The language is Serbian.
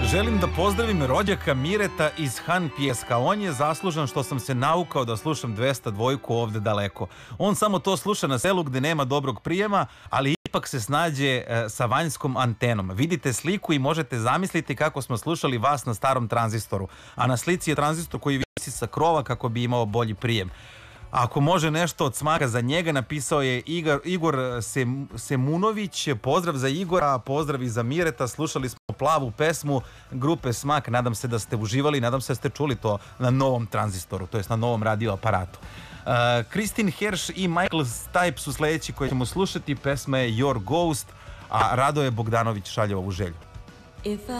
Želim da pozdravim rođaka Mireta iz Han Pjeska. On je zaslužan što sam se naukao da slušam 202 ovde daleko. On samo to sluša na selu gde nema dobrog prijema, ali ipak se snađe sa vanjskom antenom. Vidite sliku i možete zamisliti kako smo slušali vas na starom tranzistoru. A na slici je tranzistor koji visi sa krova kako bi imao bolji prijem. Ako može nešto od Smaka za njega, napisao je Igor Semunović. Pozdrav za Igora, pozdrav i za Mireta. Slušali smo plavu pesmu grupe Smak. Nadam se da ste uživali, nadam se da ste čuli to na novom tranzistoru, to jest na novom radio aparatu. Kristin Herš i Michael Stipe su sledeći koji ćemo slušati. Pesma je Your Ghost, a Radoje Bogdanović šalje ovu želju.